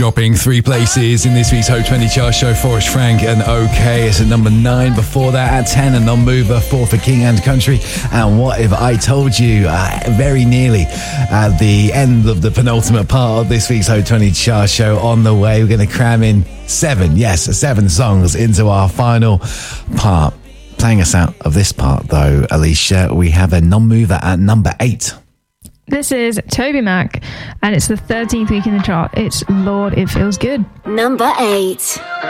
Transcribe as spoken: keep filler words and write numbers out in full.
Dropping three places in this week's Hot twenty chart show, Forrest Frank and OK. It's at number nine. Before that, at ten, a non-mover, four for King and Country. And What If I Told You? Uh, very nearly at the end of the penultimate part of this week's Hot twenty chart show on the way. We're going to cram in seven, yes, seven songs into our final part. Playing us out of this part, though, Alicia, we have a non-mover at number eight. This is Toby Mac, and it's the thirteenth week in the chart. It's Lord, It Feels Good. Number eight.